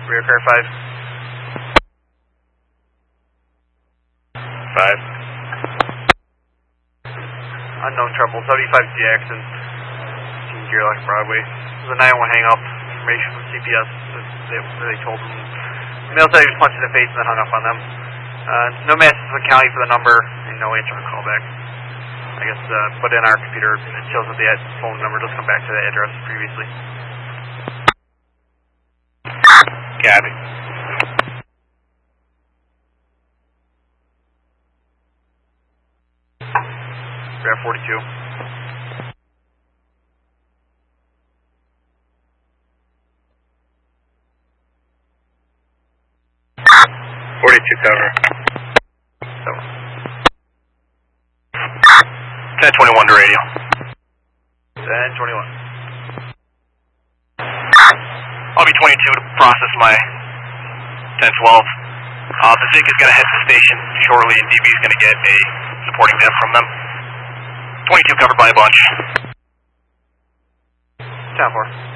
Rear car 5. 5. Unknown trouble, 75 Jackson. Team Gearlock Broadway. It was a 911 hang up. Information from CPS. They told them. They also just punched in the face and then hung up on them. No message to the county for the number and no answer on callback. I guess put in our computer and it shows that the phone number does come back to the address previously. Copy. Grab 42. Cover. So. 1021 to radio. 1021. I'll be 22 to process my 1012. The Zig is going to head to the station shortly, and DB is going to get a supporting dev from them. 22 covered by a bunch. 10-4.